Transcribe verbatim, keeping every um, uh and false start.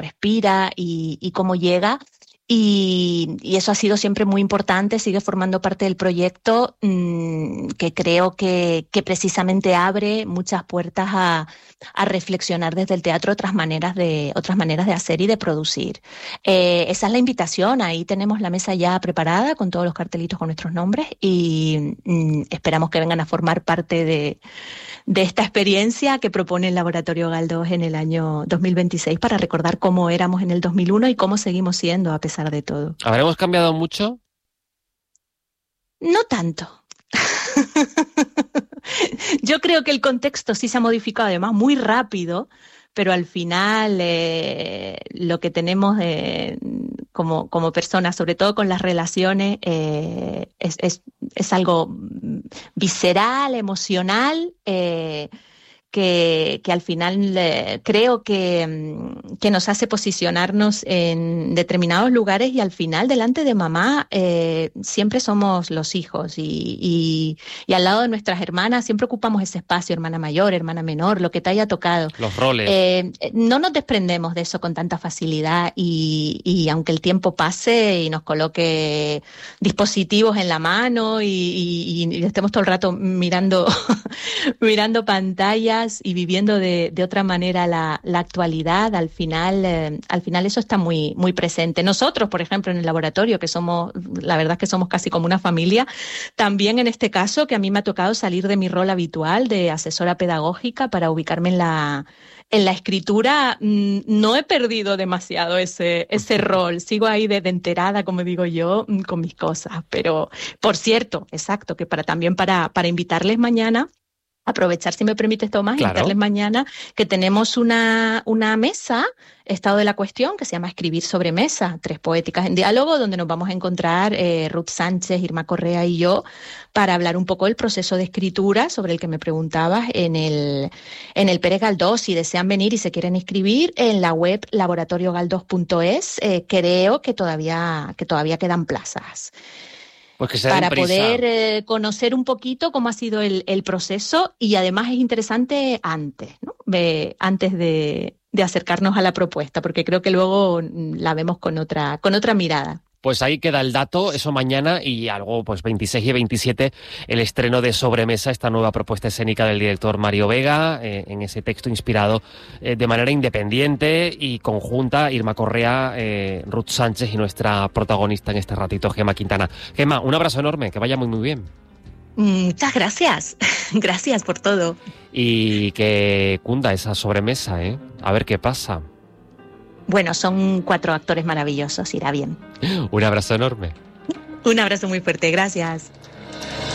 respira y, y cómo llega. Y, y eso ha sido siempre muy importante, sigue formando parte del proyecto, mmm, que creo que, que precisamente abre muchas puertas a, a reflexionar desde el teatro otras maneras de, otras maneras de hacer y de producir. Eh, esa es la invitación, ahí tenemos la mesa ya preparada con todos los cartelitos con nuestros nombres y mmm, esperamos que vengan a formar parte de, de esta experiencia que propone el Laboratorio Galdós en el año dos mil veintiséis para recordar cómo éramos en el dos mil uno y cómo seguimos siendo a pesar de todo. ¿Habremos cambiado mucho? No tanto. Yo creo que el contexto sí se ha modificado, además muy rápido, pero al final eh, lo que tenemos eh, como, como personas, sobre todo con las relaciones, eh, es, es, es algo visceral, emocional, eh, Que, que al final eh, creo que, que nos hace posicionarnos en determinados lugares y al final delante de mamá eh, siempre somos los hijos y, y, y al lado de nuestras hermanas siempre ocupamos ese espacio, hermana mayor, hermana menor, lo que te haya tocado. Los roles. Eh, no nos desprendemos de eso con tanta facilidad y, y aunque el tiempo pase y nos coloque dispositivos en la mano y, y, y estemos todo el rato mirando, mirando pantallas y viviendo de, de otra manera la, la actualidad, al final, eh, al final eso está muy, muy presente. Nosotros, por ejemplo, en el laboratorio, que somos, la verdad es que somos casi como una familia, también en este caso, que a mí me ha tocado salir de mi rol habitual de asesora pedagógica para ubicarme en la, en la escritura, no he perdido demasiado ese, ese rol. Sigo ahí de, de enterada, como digo yo, con mis cosas. Pero, por cierto, exacto, que para también para, para invitarles mañana, aprovechar, si me permites, Tomás, claro. invitarles mañana que tenemos una, una mesa, Estado de la Cuestión, que se llama Escribir sobre Mesa, tres poéticas en diálogo, donde nos vamos a encontrar eh, Ruth Sánchez, Irma Correa y yo, para hablar un poco del proceso de escritura sobre el que me preguntabas en el, en el Pérez Galdós. Si desean venir y se quieren inscribir, en la web laboratorio galdós punto es, eh, creo que todavía, que todavía quedan plazas. Pues que se para den prisa. poder eh, conocer un poquito cómo ha sido el, el proceso y además es interesante antes, ¿no? De, antes de, de acercarnos a la propuesta, porque creo que luego la vemos con otra, con otra mirada. Pues ahí queda el dato, eso mañana y algo, pues veintiséis y veintisiete, el estreno de Sobremesa, esta nueva propuesta escénica del director Mario Vega, eh, en ese texto inspirado eh, de manera independiente y conjunta, Irma Correa, eh, Ruth Sánchez y nuestra protagonista en este ratito, Gemma Quintana. Gemma, un abrazo enorme, que vaya muy muy bien. Muchas gracias, gracias por todo. Y que cunda esa sobremesa, ¿eh? A ver qué pasa. Bueno, son cuatro actores maravillosos, irá bien. Un abrazo enorme. Un abrazo muy fuerte, gracias.